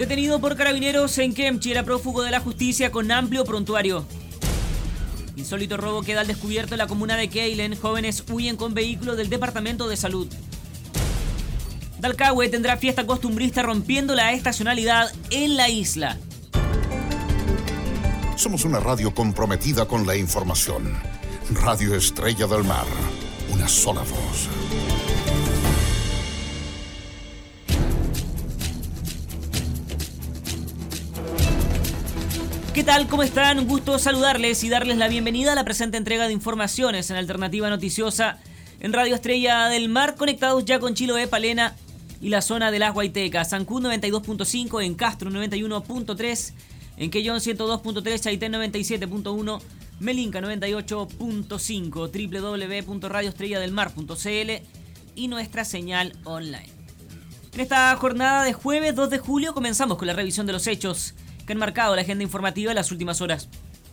Detenido por carabineros en Kemchi, era prófugo de la justicia con amplio prontuario. Insólito robo queda al descubierto en la comuna de Keilen. Jóvenes huyen con vehículo del Departamento de Salud. Dalcahue tendrá fiesta costumbrista rompiendo la estacionalidad en la isla. Somos una radio comprometida con la información. Radio Estrella del Mar. Una sola voz. ¿Qué tal? ¿Cómo están? Un gusto saludarles y darles la bienvenida a la presente entrega de informaciones en Alternativa Noticiosa en Radio Estrella del Mar, conectados ya con Chiloé, Palena y la zona de las Guaitecas. Sancún 92.5, en Castro 91.3, en Quellón 102.3, Chaitén 97.1, Melinca 98.5, www.radioestrelladelmar.cl y nuestra señal online. En esta jornada de jueves 2 de julio comenzamos con la revisión de los hechos que han marcado la agenda informativa en las últimas horas.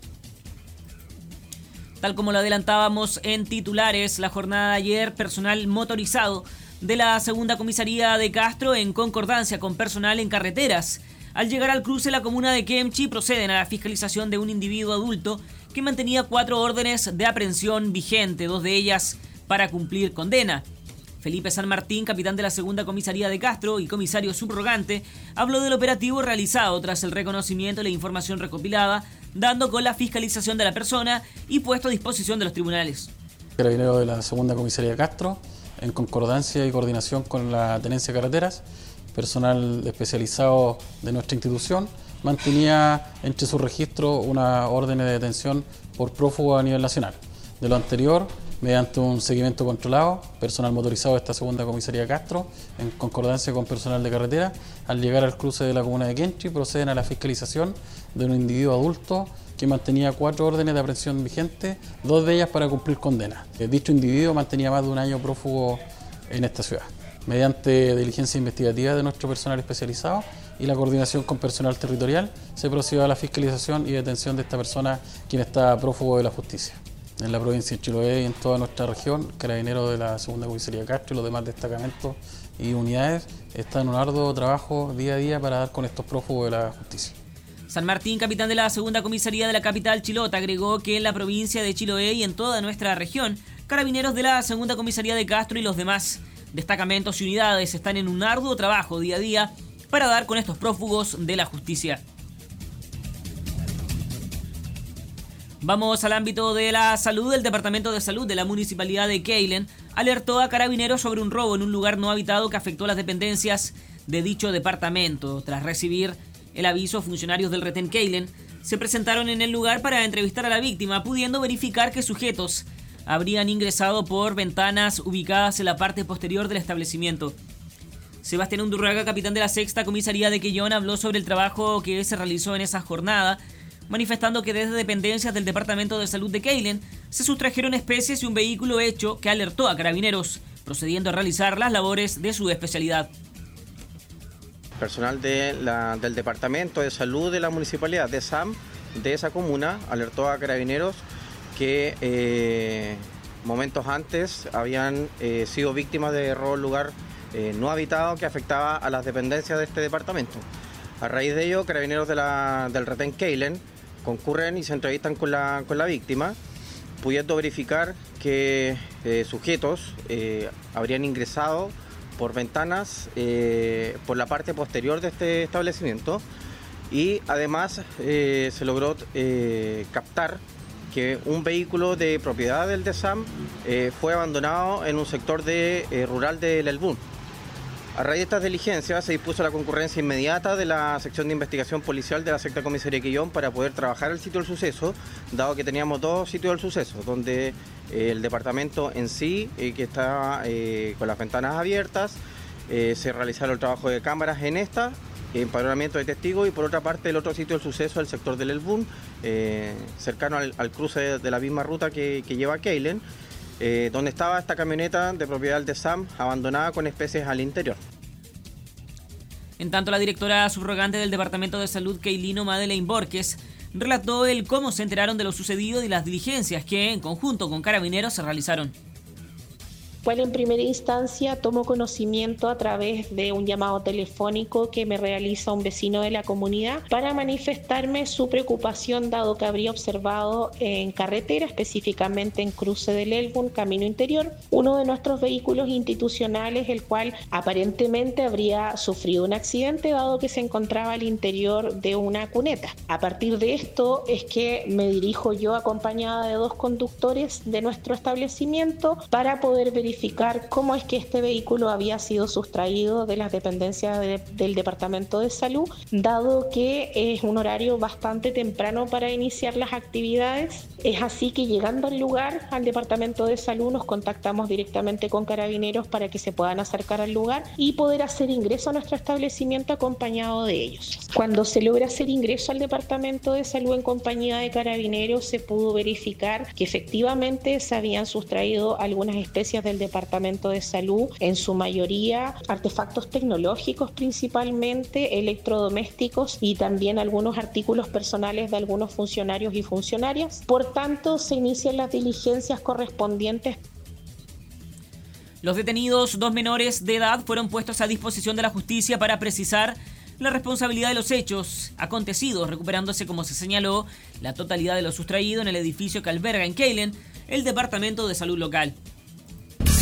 Tal como lo adelantábamos en titulares, la jornada de ayer, personal motorizado de la segunda comisaría de Castro, en concordancia con personal en carreteras, al llegar al cruce de la comuna de Kemchi, proceden a la fiscalización de un individuo adulto que mantenía 4 órdenes de aprehensión vigente, 2 de ellas para cumplir condena. Felipe San Martín, capitán de la segunda comisaría de Castro y comisario subrogante, habló del operativo realizado tras el reconocimiento y la información recopilada, dando con la fiscalización de la persona y puesto a disposición de los tribunales. Carabinero de la segunda comisaría de Castro, en concordancia y coordinación con la tenencia de carreteras, personal especializado de nuestra institución, mantenía entre sus registros una orden de detención por prófugo a nivel nacional. De lo anterior, mediante un seguimiento controlado, personal motorizado de esta segunda comisaría de Castro, en concordancia con personal de carretera, al llegar al cruce de la comuna de Kemchi, proceden a la fiscalización de un individuo adulto que mantenía 4 órdenes de aprehensión vigentes, 2 de ellas para cumplir condena. Dicho individuo mantenía más de un año prófugo en esta ciudad. Mediante diligencia investigativa de nuestro personal especializado y la coordinación con personal territorial, se procedió a la fiscalización y detención de esta persona, quien está prófugo de la justicia. En la provincia de Chiloé y en toda nuestra región, carabineros de la segunda comisaría de Castro y los demás destacamentos y unidades están en un arduo trabajo día a día para dar con estos prófugos de la justicia. San Martín, capitán de la segunda comisaría de la capital Chilota, agregó que en la provincia de Chiloé y en toda nuestra región, carabineros de la segunda comisaría de Castro y los demás destacamentos y unidades están en un arduo trabajo día a día para dar con estos prófugos de la justicia. Vamos al ámbito de la salud. El Departamento de Salud de la Municipalidad de Keilen alertó a carabineros sobre un robo en un lugar no habitado que afectó a las dependencias de dicho departamento. Tras recibir el aviso, funcionarios del Retén Keilen se presentaron en el lugar para entrevistar a la víctima, pudiendo verificar que sujetos habrían ingresado por ventanas ubicadas en la parte posterior del establecimiento. Sebastián Undurraga, capitán de la sexta comisaría de Quellón, habló sobre el trabajo que se realizó en esa jornada, manifestando que desde dependencias del Departamento de Salud de Keilen se sustrajeron especies y un vehículo, hecho que alertó a carabineros, procediendo a realizar las labores de su especialidad. Personal del Departamento de Salud de la Municipalidad de SAM, de esa comuna, alertó a carabineros que momentos antes habían sido víctimas de robo en lugar no habitado que afectaba a las dependencias de este departamento. A raíz de ello, carabineros del Retén Keilen concurren y se entrevistan con la víctima, pudiendo verificar que sujetos habrían ingresado por ventanas por la parte posterior de este establecimiento, y además se logró captar que un vehículo de propiedad del DESAM fue abandonado en un sector rural del Elbún. A raíz de estas diligencias se dispuso la concurrencia inmediata de la sección de investigación policial de la sexta comisaría de Quellón para poder trabajar el sitio del suceso, dado que teníamos 2 sitios del suceso, donde el departamento en sí, que estaba con las ventanas abiertas, se realizaron el trabajo de cámaras en esta, empadronamiento de testigos, y por otra parte el otro sitio del suceso, el sector del Elbún, cercano al cruce de la misma ruta que lleva a Keilen, donde estaba esta camioneta de propiedad de SAM abandonada con especies al interior. En tanto, la directora subrogante del Departamento de Salud, Keilino Madeleine Borges, relató el cómo se enteraron de lo sucedido y las diligencias que, en conjunto con carabineros, se realizaron. cual en primera instancia tomo conocimiento a través de un llamado telefónico que me realiza un vecino de la comunidad para manifestarme su preocupación, dado que habría observado en carretera, específicamente en cruce del Elbun, camino interior, uno de nuestros vehículos institucionales, el cual aparentemente habría sufrido un accidente, dado que se encontraba al interior de una cuneta. A partir de esto es que me dirijo yo acompañada de 2 conductores de nuestro establecimiento para poder verificar cómo es que este vehículo había sido sustraído de las dependencias del Departamento de Salud, dado que es un horario bastante temprano para iniciar las actividades. Es así que llegando al lugar, al Departamento de Salud, nos contactamos directamente con Carabineros para que se puedan acercar al lugar y poder hacer ingreso a nuestro establecimiento acompañado de ellos. Cuando se logra hacer ingreso al Departamento de Salud en compañía de Carabineros, se pudo verificar que efectivamente se habían sustraído algunas especies del Departamento de Salud, en su mayoría artefactos tecnológicos principalmente, electrodomésticos y también algunos artículos personales de algunos funcionarios y funcionarias. Por tanto, se inician las diligencias correspondientes. Los detenidos, 2 menores de edad, fueron puestos a disposición de la justicia para precisar la responsabilidad de los hechos acontecidos, recuperándose, como se señaló, la totalidad de lo sustraído en el edificio que alberga en Keilen el Departamento de Salud local.